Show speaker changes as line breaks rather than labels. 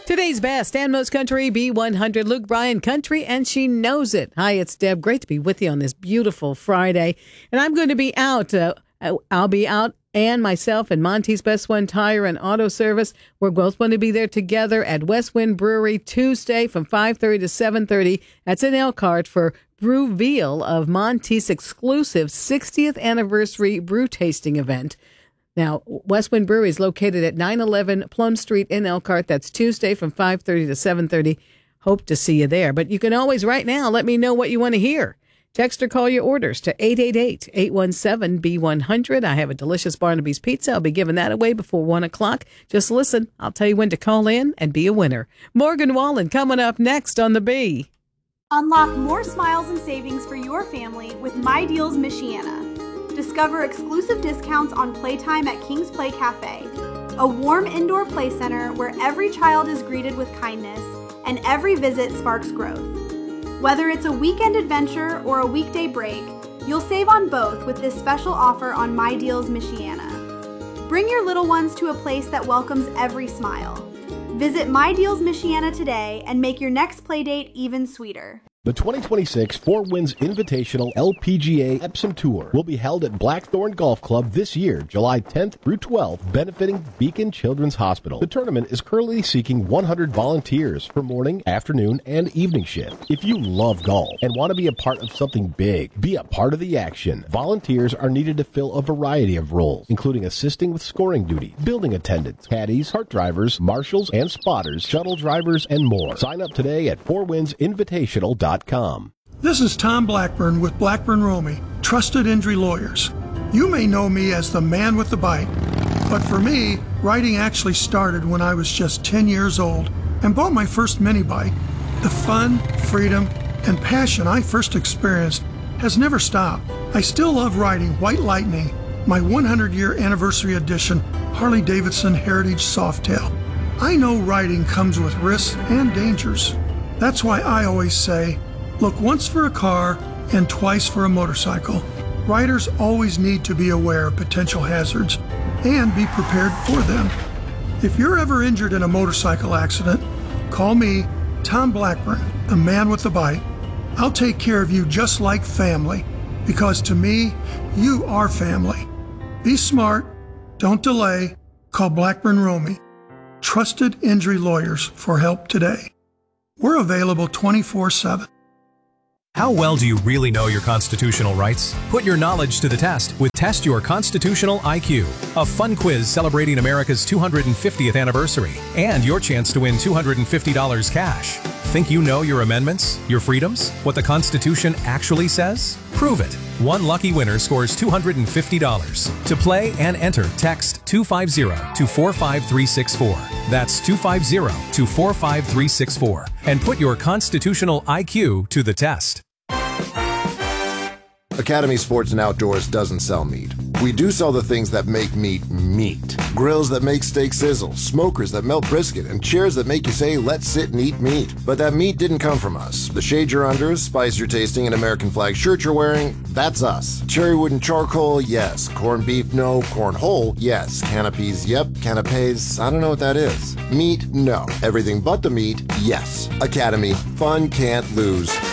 Today's best and most country B100, Luke Bryan Country, and she knows it. Hi, it's Deb. Great to be with you on this beautiful Friday. And I'm going to be out. I'll be out, and myself and Monty's Best One Tire and Auto Service. We're both going to be there together at West Wind Brewery Tuesday from 5:30 to 7:30. That's in Elkhart for Brewville of Monty's exclusive 60th anniversary brew tasting event. Now, West Wind Brewery is located at 911 Plum Street in Elkhart. That's Tuesday from 5:30 to 7:30. Hope to see you there. But you can always, right now, let me know what you want to hear. Text or call your orders to 888-817-B100. I have a delicious Barnaby's Pizza. I'll be giving that away before 1 o'clock. Just listen. I'll tell you when to call in and be a winner. Morgan Wallen coming up next on The Bee.
Unlock more smiles and savings for your family with My Deals Michiana. Discover exclusive discounts on playtime at King's Play Cafe, a warm indoor play center where every child is greeted with kindness and every visit sparks growth. Whether it's a weekend adventure or a weekday break, you'll save on both with this special offer on My Deals Michiana. Bring your little ones to a place that welcomes every smile. Visit My Deals Michiana today and make your next playdate even sweeter.
The 2026 Four Winds Invitational LPGA Epsom Tour will be held at Blackthorn Golf Club this year, July 10th through 12th, benefiting Beacon Children's Hospital. The tournament is currently seeking 100 volunteers for morning, afternoon, and evening shift. If you love golf and want to be a part of something big, be a part of the action. Volunteers are needed to fill a variety of roles, including assisting with scoring duty, building attendants, caddies, cart drivers, marshals and spotters, shuttle drivers, and more. Sign up today at fourwindsinvitational.com.
This is Tom Blackburn with Blackburn Romey, Trusted Injury Lawyers. You may know me as the man with the bite, but for me, writing actually started when I was just 10 years old and bought my first mini bike. The fun, freedom, and passion I first experienced has never stopped. I still love riding White Lightning, my 100-year anniversary edition Harley-Davidson Heritage Softail. I know riding comes with risks and dangers. That's why I always say, look once for a car and twice for a motorcycle. Riders always need to be aware of potential hazards and be prepared for them. If you're ever injured in a motorcycle accident, call me, Tom Blackburn, the man with the bite. I'll take care of you just like family, because to me, you are family. Be smart, don't delay, call Blackburn Romey. Trusted Injury Lawyers for help today. We're available 24/7.
How well do you really know your constitutional rights? Put your knowledge to the test with Test Your Constitutional IQ, a fun quiz celebrating America's 250th anniversary and your chance to win $250 cash. Think you know your amendments, your freedoms, what the Constitution actually says? Prove it. One lucky winner scores $250. To play and enter, text 250 to 45364. That's 250 to 45364. And put your constitutional IQ to the test.
Academy Sports and Outdoors doesn't sell meat. We do sell the things that make meat meat. Grills that make steak sizzle, smokers that melt brisket, and chairs that make you say, let's sit and eat meat. But that meat didn't come from us. The shade you're under, spice you're tasting, and American flag shirt you're wearing, that's us. Cherry wood and charcoal, yes. Corned beef, no. Cornhole, yes. Canopies, yep. Canapes, I don't know what that is. Meat, no. Everything but the meat, yes. Academy, fun can't lose.